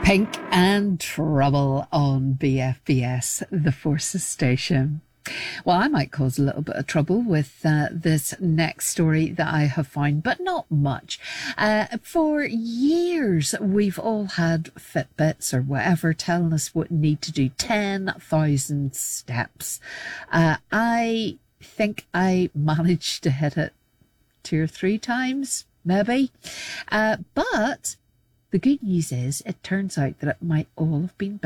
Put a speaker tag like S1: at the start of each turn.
S1: Pink and Trouble on BFBS, the Forces Station. Well, I might cause a little bit of trouble with this next story that I have found, but not much. For years, we've all had Fitbits or whatever telling us what we need to do 10,000 steps. I think I managed to hit it 2 or 3 times, maybe. But the good news is it turns out that it might all have been